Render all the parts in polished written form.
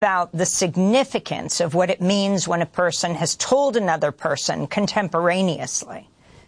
about the significance of what it means when a person has told another person contemporaneously.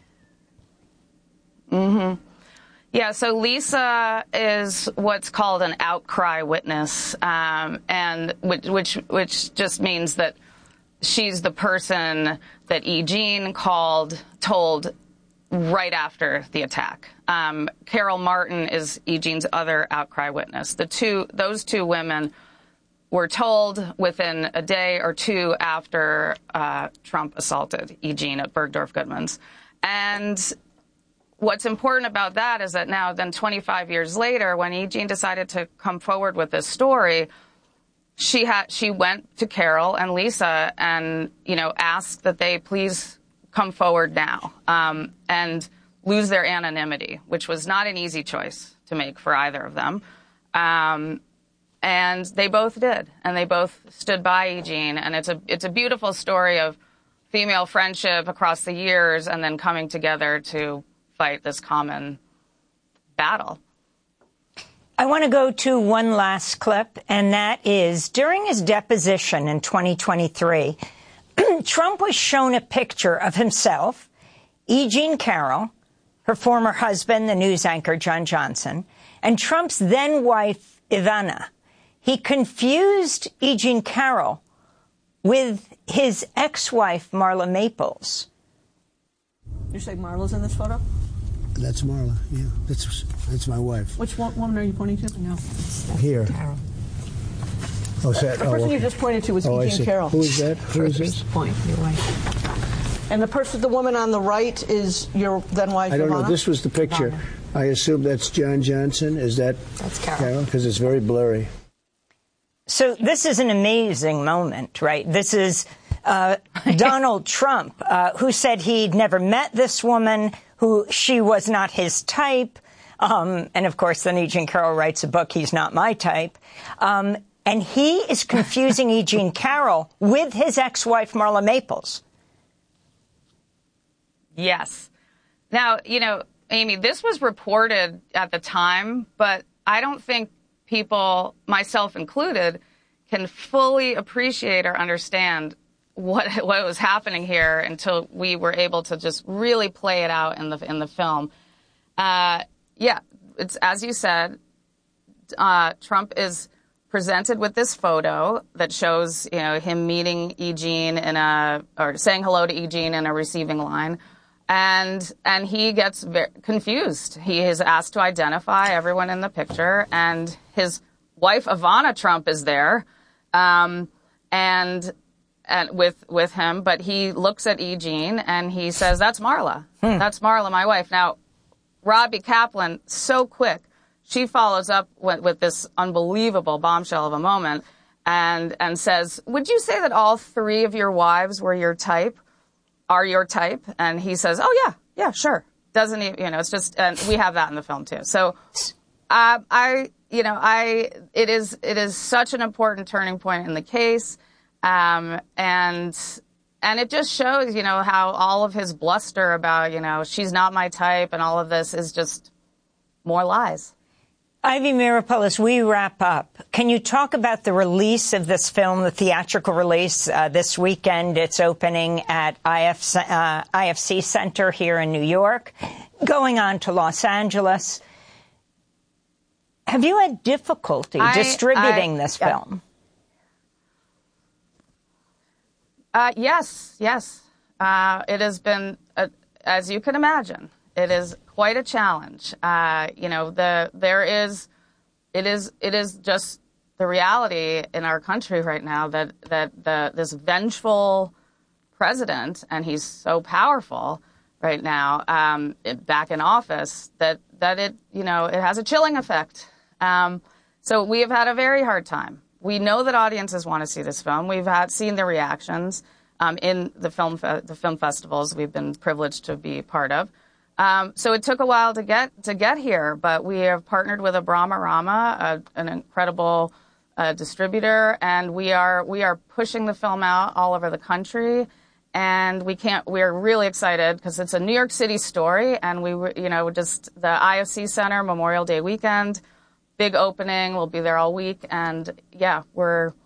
Mm-hmm. Yeah, so Lisa is what's called an outcry witness, and which just means that she's the person that E. Jean told right after the attack. Carol Martin is E. Jean's other outcry witness. Those two women were told within a day or two after Trump assaulted E. Jean at Bergdorf Goodman's. And what's important about that is that now, then 25 years later, when E. Jean decided to come forward with this story, she went to Carol and Lisa and, asked that they please come forward now and lose their anonymity, which was not an easy choice to make for either of them. And they both did, and they both stood by E. Jean, and it's a beautiful story of female friendship across the years and then coming together to fight this common battle. I want to go to one last clip, and that is during his deposition in 2023, Trump was shown a picture of himself, E. Jean Carroll, her former husband, the news anchor John Johnson, and Trump's then-wife, Ivana. He confused E. Jean Carroll with his ex-wife, Marla Maples. You're saying Marla's in this photo? That's Marla, yeah. That's my wife. Which woman are you pointing to? No. Here. Carol. Oh, is that? The person you just pointed to was E. Jean Carroll. Who is that? Who is this? Point, your wife. And the woman on the right is your then-wife, I don't Ivana? know. This was the picture. Ivana. I assume that's John Johnson. Is that? That's Carol. Because it's very blurry. So this is an amazing moment, right? This is Donald Trump, who said he'd never met this woman, she was not his type. And, of course, then E. Jean Carroll writes a book, He's Not My Type. And he is confusing E. Jean Carroll with his ex-wife, Marla Maples. Yes. Now, Amy, this was reported at the time, but I don't think people, myself included, can fully appreciate or understand what was happening here until we were able to just really play it out in the film. It's as you said, Trump is presented with this photo that shows him meeting E. Jean or saying hello to E. Jean in a receiving line. And he gets very confused. He is asked to identify everyone in the picture, and his wife Ivana Trump is there, and with him. But he looks at E. Jean and he says, "That's Marla. That's Marla, my wife." Now, Robbie Kaplan, so quick, she follows up with this unbelievable bombshell of a moment, and says, "Would you say that all three of your wives were your type? Are your type?" And he says, "Oh yeah, sure." Doesn't he? It's just, and we have that in the film too. So, it is such an important turning point in the case, and it just shows, how all of his bluster about, she's not my type and all of this is just more lies. Ivy Meeropoulos, as we wrap up, can you talk about the release of this film, the theatrical release this weekend? It's opening at IFC Center here in New York, going on to Los Angeles. Have you had difficulty distributing this film? Yes. It has been, as you can imagine, it is quite a challenge. It is just the reality in our country right now that this vengeful president, and he's so powerful right now, back in office, that it has a chilling effect. So we have had a very hard time. We know that audiences want to see this film. We've seen the reactions in the film festivals we've been privileged to be part of. So it took a while to get here, but we have partnered with Abrama Rama, an incredible distributor, and we are pushing the film out all over the country. And we're really excited because it's a New York City story, and just the IFC Center Memorial Day weekend, big opening. We'll be there all week, and yeah, we're